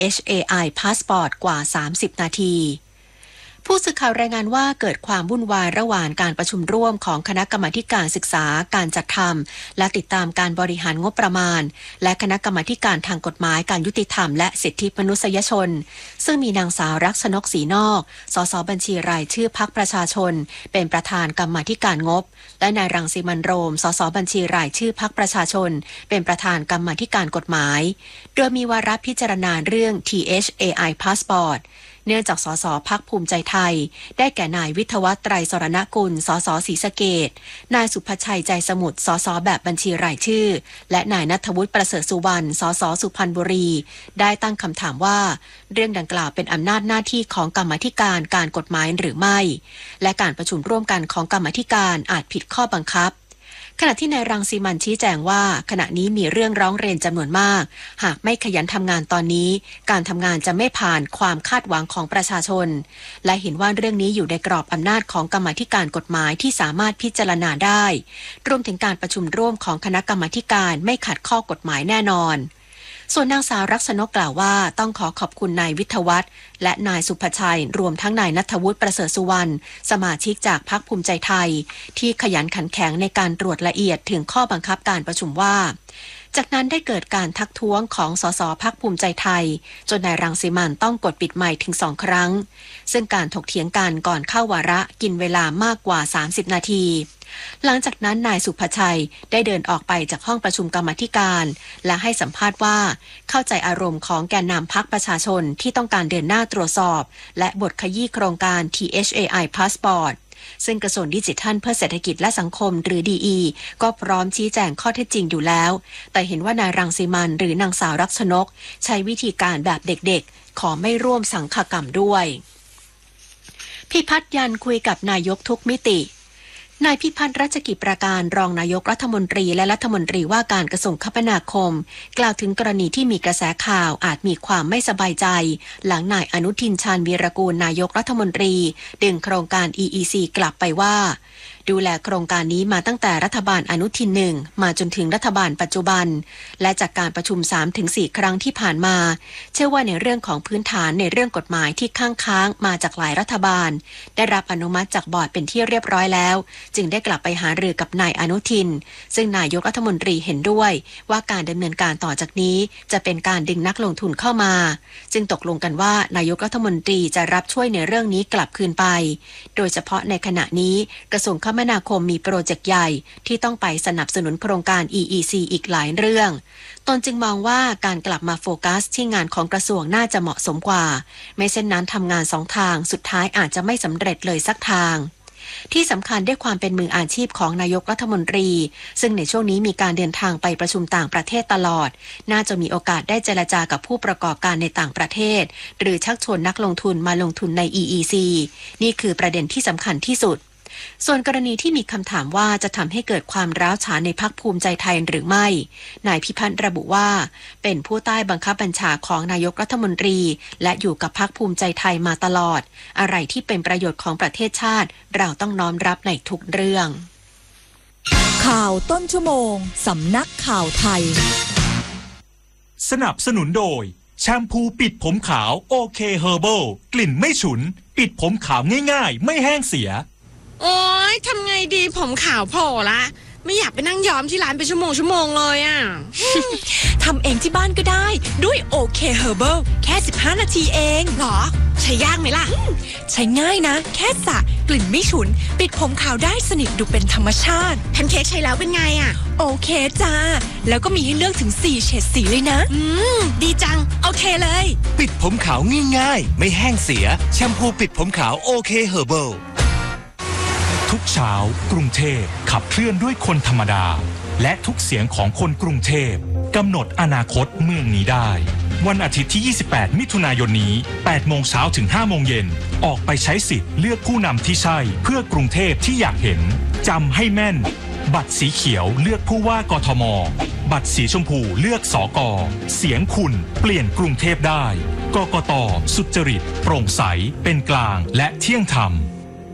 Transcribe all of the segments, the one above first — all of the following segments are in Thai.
THAI Passport กว่า30 นาทีผู้สื่อข่าวรายงานว่าเกิดความวุ่นวายระหว่างการประชุมร่วมของคณะกรรมาการศึกษาการจัดทำและติดตามการบริหารงบประมาณและคณะกรรมาการทางกฎหมายการยุติธรรมและสิทธิมนุษยชนซึ่งมีนางสาวรักษณกศรีนอกสสบัญชีรายชื่อพรรคประชาชนเป็นประธานกรรมาการงบและนายรังสิมันต์โรมสสบัญชีรายชื่อพรรคประชาชนเป็นประธานกรรมาการกฎหมายโดยมีวาระพิจารณาเรื่อง THAI Passportเนื่องจากสสพรรคภูมิใจไทยได้แก่นายวิทยวัฒน์ไตรสรณกุลสสศรีสะเกษนายสุภชัยใจสมุทรสสแบบบัญชีรายชื่อและนายณัฐวุฒิประเสริฐสุวรรณสสสุพรรณบุรีได้ตั้งคำถามว่าเรื่องดังกล่าวเป็นอำนาจหน้าที่ของกรรมาธิการการกฎหมายหรือไม่และการประชุมร่วมกันของกรรมาธิการอาจผิดข้อบังคับขณะที่นายรังสิมันต์ชี้แจงว่าขณะนี้มีเรื่องร้องเรียนจำนวนมากหากไม่ขยันทำงานตอนนี้การทำงานจะไม่ผ่านความคาดหวังของประชาชนและเห็นว่าเรื่องนี้อยู่ในกรอบอำนาจของกรรมาธิการกฎหมายที่สามารถพิจารณาได้รวมถึงการประชุมร่วมของคณะกรรมาธิการไม่ขัดข้อกฎหมายแน่นอนส่วนนางสาวรักษณกกล่าวว่าต้องขอขอบคุณนายวิทยวัฒน์และนายสุภชัยรวมทั้งนายณัฐวุฒิประเสริฐสุวรรณสมาชิกจากพรรคภูมิใจไทยที่ขยันขันแข็งในการตรวจละเอียดถึงข้อบังคับการประชุมว่าจากนั้นได้เกิดการทักท้วงของสสพรรคภูมิใจไทยจนนายรังสิมันต์ต้องกดปิดไมค์ถึง2 ครั้งซึ่งการถกเถียงกันก่อนเข้าวาระกินเวลามากกว่า30 นาทีหลังจากนั้นนายสุภชัยได้เดินออกไปจากห้องประชุมกรรมาธิการและให้สัมภาษณ์ว่าเข้าใจอารมณ์ของแกนนำพรรคประชาชนที่ต้องการเดินหน้าตรวจสอบและบทขยี้โครงการ THAI Passport ซึ่งกระทรวงดิจิทัลเพื่อเศรษฐกิจและสังคมหรือ DE ก็พร้อมชี้แจงข้อเท็จจริงอยู่แล้วแต่เห็นว่านายรังสิมันต์หรือนางสาวรักษณกใช้วิธีการแบบเด็กๆขอไม่ร่วมสังฆกรรมด้วยพิพัฒน์ยันคุยกับนายกทุกมิตินายพิพัฒน์รัชกิจประการรองนายกรัฐมนตรีและรัฐมนตรีว่าการกระทรวงคมนาคมกล่าวถึงกรณีที่มีกระแสข่าวอาจมีความไม่สบายใจหลังนายอนุทินชาญวีรกูลนายกรัฐมนตรีดึงโครงการ EEC กลับไปว่าดูแลโครงการนี้มาตั้งแต่รัฐบาลอนุทิน1มาจนถึงรัฐบาลปัจจุบันและจากการประชุม 3-4 ครั้งที่ผ่านมาเชื่อว่าในเรื่องของพื้นฐานในเรื่องกฎหมายที่ค้างมาจากหลายรัฐบาลได้รับอนุมัติจากบอร์ดเป็นที่เรียบร้อยแล้วจึงได้กลับไปหารือกับนายอนุทินซึ่งนายกรัฐมนตรีเห็นด้วยว่าการดำเนินการต่อจากนี้จะเป็นการดึงนักลงทุนเข้ามาจึงตกลงกันว่านายกรัฐมนตรีจะรับช่วยในเรื่องนี้กลับคืนไปโดยเฉพาะในขณะนี้กระทรวงคมนาคมมีโปรเจกต์ใหญ่ที่ต้องไปสนับสนุนโครงการ EEC อีกหลายเรื่องตนจึงมองว่าการกลับมาโฟกัสที่งานของกระทรวงน่าจะเหมาะสมกว่าไม่เช่นนั้นทำงาน2 ทางสุดท้ายอาจจะไม่สำเร็จเลยสักทางที่สำคัญด้วยความเป็นมืออาชีพของนายกรัฐมนตรีซึ่งในช่วงนี้มีการเดินทางไปประชุมต่างประเทศตลอดน่าจะมีโอกาสได้เจรจากับผู้ประกอบการในต่างประเทศหรือชักชวนนักลงทุนมาลงทุนใน EEC นี่คือประเด็นที่สำคัญที่สุดส่วนกรณีที่มีคำถามว่าจะทำให้เกิดความร้าวฉานในพรรคภูมิใจไทยหรือไม่นายพิพัฒน์ระบุว่าเป็นผู้ใต้บังคับบัญชาของนายกรัฐมนตรีและอยู่กับพรรคภูมิใจไทยมาตลอดอะไรที่เป็นประโยชน์ของประเทศชาติเราต้องน้อมรับในทุกเรื่องข่าวต้นชั่วโมงสำนักข่าวไทยสนับสนุนโดยแชมพูปิดผมขาวโอเคเฮอร์เบิลกลิ่นไม่ฉุนปิดผมขาวง่ายๆไม่แห้งเสียโอ๊ยทำไงดีผมขาวโผล่ละไม่อยากไปนั่งย้อมที่ร้านเป็นชั่วโมงเลยอ่ะทำเองที่บ้านก็ได้ด้วยโอเคเฮอร์เบิลแค่15 นาทีเองหรอใช้ยากไหมล่ะใช้ง่ายนะแค่สระกลิ่นไม่ฉุนปิดผมขาวได้สนิทดูเป็นธรรมชาติแพนเค้กใช้แล้วเป็นไงอ่ะโอเคจ้าแล้วก็มีให้เลือกถึง4 เฉดสีเลยนะดีจังโอเคเลยปิดผมขาวง่ายๆไม่แห้งเสียแชมพูปิดผมขาวโอเคเฮอร์เบิลทุกเช้ากรุงเทพขับเคลื่อนด้วยคนธรรมดาและทุกเสียงของคนกรุงเทพกำหนดอนาคตเมืองนี้ได้วันอาทิตย์ที่28 มิถุนายนนี้ 8 โมงเช้าถึง 5 โมงเย็นออกไปใช้สิทธิ์เลือกผู้นำที่ใช่เพื่อกรุงเทพที่อยากเห็นจำให้แม่นบัตรสีเขียวเลือกผู้ว่ากทมบัตรสีชมพูเลือกสก.เสียงคุณเปลี่ยนกรุงเทพได้กกต.สุจริตโปร่งใสเป็นกลางและเที่ยงธรรม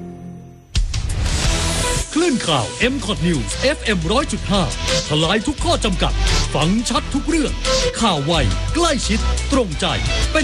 คลื่นข่าว MCOT News FM 100.5 ทลายทุกข้อจำกัดฟังชัดทุกเรื่องข่าวไวใกล้ชิดตรงใจเป็น